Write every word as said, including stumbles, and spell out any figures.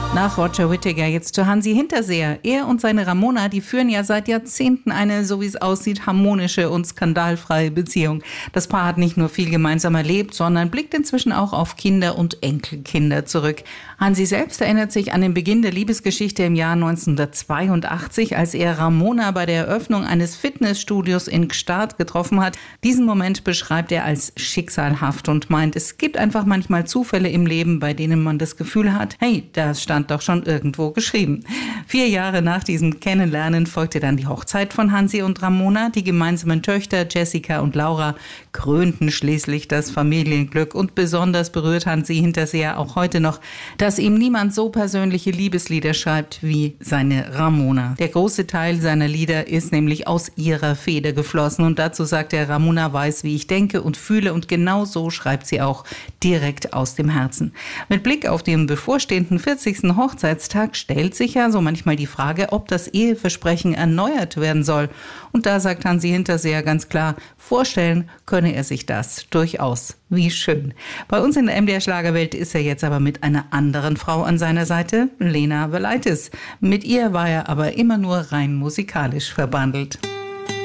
Nach Roger Whittaker jetzt zu Hansi Hinterseher. Er und seine Ramona, die führen ja seit Jahrzehnten eine, so wie es aussieht, harmonische und skandalfreie Beziehung. Das Paar hat nicht nur viel gemeinsam erlebt, sondern blickt inzwischen auch auf Kinder und Enkelkinder zurück. Hansi selbst erinnert sich an den Beginn der Liebesgeschichte im Jahr neunzehnhundertzweiundachtzig, als er Ramona bei der Eröffnung eines Fitnessstudios in Gstaad getroffen hat. Diesen Moment beschreibt er als schicksalhaft und meint, es gibt einfach manchmal Zufälle im Leben, bei denen man das Gefühl hat, hey, das stand doch schon irgendwo geschrieben. Vier Jahre nach diesem Kennenlernen folgte dann die Hochzeit von Hansi und Ramona. Die gemeinsamen Töchter Jessica und Laura krönten schließlich das Familienglück. Und besonders berührt Hansi Hinterseher auch heute noch, dass ihm niemand so persönliche Liebeslieder schreibt wie seine Ramona. Der große Teil seiner Lieder ist nämlich aus ihrer Feder geflossen. Und dazu sagt er, Ramona weiß, wie ich denke und fühle. Und genau so schreibt sie auch direkt aus dem Herzen. Mit Blick auf den bevorstehenden vierzigsten Hochzeitstag stellt sich ja so manchmal die Frage, ob das Eheversprechen erneuert werden soll. Und da sagt Hansi Hinterseher ganz klar, vorstellen könne er sich das durchaus. Wie schön. Bei uns in der M D R Schlagerwelt ist er jetzt aber mit einer anderen Frau an seiner Seite, Lena Velitis. Mit ihr war er aber immer nur rein musikalisch verbandelt.